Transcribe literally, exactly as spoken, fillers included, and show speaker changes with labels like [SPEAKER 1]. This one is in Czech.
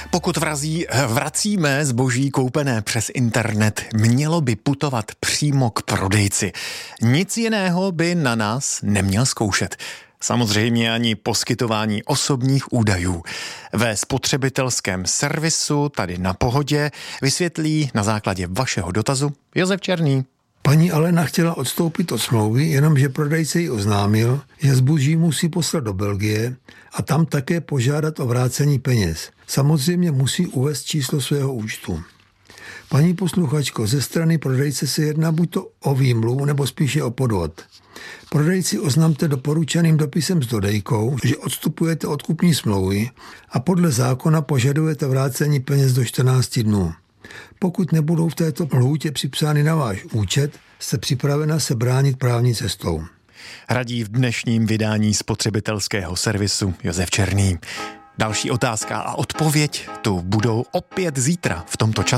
[SPEAKER 1] Pokud vrazí, vracíme zboží koupené přes internet, mělo by putovat přímo k prodejci. Nic jiného by na nás neměl zkoušet. Samozřejmě ani poskytování osobních údajů. Ve spotřebitelském servisu tady na Pohodě vysvětlí na základě vašeho dotazu Josef Černý.
[SPEAKER 2] Paní Alena chtěla odstoupit od smlouvy, jenomže prodejce jí oznámil, že zboží musí poslat do Belgie a tam také požádat o vrácení peněz. Samozřejmě musí uvést číslo svého účtu. Paní posluchačko, ze strany prodejce se jedná buď to o výmluvu, nebo spíše o podvod. Prodejci oznamte doporučeným dopisem s dodejkou, že odstupujete od kupní smlouvy a podle zákona požadujete vrácení peněz do čtrnácti dnů. Pokud nebudou v této lhůtě připsány na váš účet, jste připravena se bránit právní cestou.
[SPEAKER 1] Radí v dnešním vydání spotřebitelského servisu Josef Černý. Další otázka a odpověď tu budou opět zítra v tomto čase.